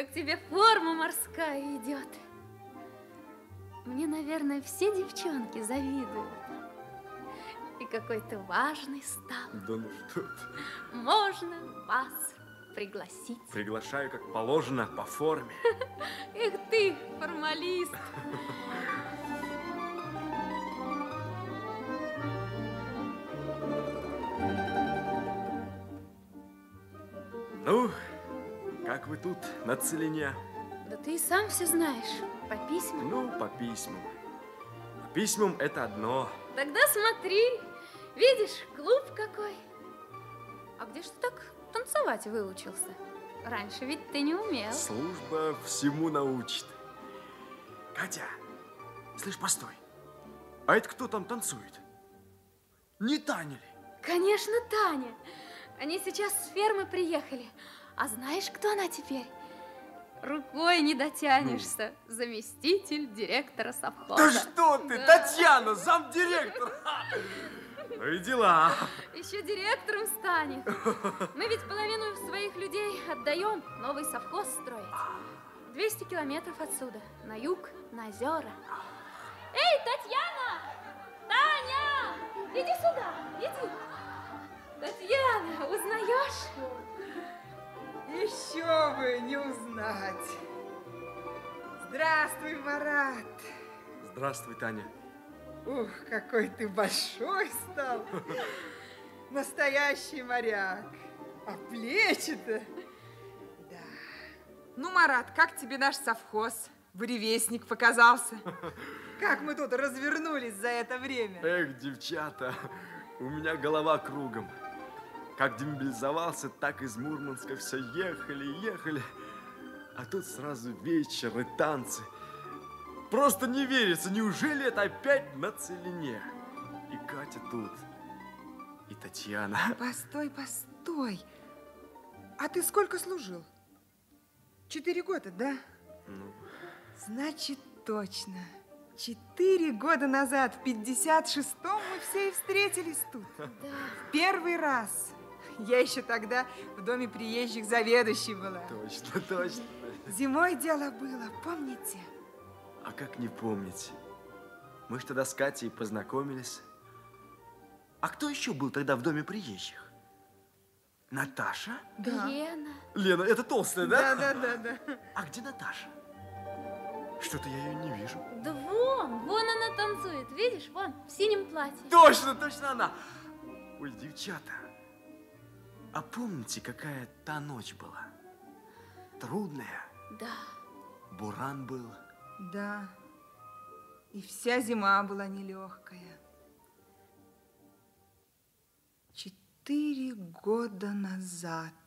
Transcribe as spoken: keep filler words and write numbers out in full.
Как тебе форма морская идет. Мне, наверное, все девчонки завидуют. И какой ты важный стал. Да ну что ты. Можно вас пригласить. Приглашаю, как положено, по форме. Эх ты, формалист. Ну, как вы тут на целине? Да ты и сам все знаешь. По письмам. Ну, по письмам. По письмам это одно. Тогда смотри. Видишь, клуб какой. А где ж ты так танцевать выучился? Раньше ведь ты не умел. Служба всему научит. Катя, слышь, постой. А это кто там танцует? Не Таня ли? Конечно, Таня. Они сейчас с фермы приехали. А знаешь, кто она теперь? Рукой не дотянешься. Ну. Заместитель директора совхоза. Да что ты, да. Татьяна, замдиректора. Ну и дела. Еще директором станет. Мы ведь половину своих людей отдаем новый совхоз строить. двести километров отсюда, на юг, на озера. Эй, Татьяна! Таня! Иди сюда, иди. Татьяна, узнаешь? Еще бы не узнать. Здравствуй, Марат. Здравствуй, Таня. Ух, какой ты большой стал. Настоящий моряк. А плечи-то... Да. Ну, Марат, как тебе наш совхоз? Буревестник показался. Как мы тут развернулись за это время. Эх, девчата, у меня голова кругом. Как демобилизовался, так из Мурманска все ехали, ехали. А тут сразу вечер и танцы. Просто не верится, неужели это опять на целине? И Катя тут, и Татьяна. Постой, постой. А ты сколько служил? Четыре года, да? Ну. Значит, точно. Четыре года назад, в пятьдесят шестом, мы все и встретились тут. Да. Первый раз. Я еще тогда в доме приезжих заведующей была. Точно, точно. Зимой дело было, помните? А как не помнить? Мы ж тогда с Катей познакомились. А кто еще был тогда в доме приезжих? Наташа? Да. Лена. Лена, это толстая, да? Да, да, да, да. А где Наташа? Что-то я ее не вижу. Да вон, вон она танцует, видишь, вон, в синем платье. Точно, точно она. Ой, девчата, а помните, какая та ночь была? Трудная. Да. Буран был. Да. И вся зима была нелегкая. Четыре года назад.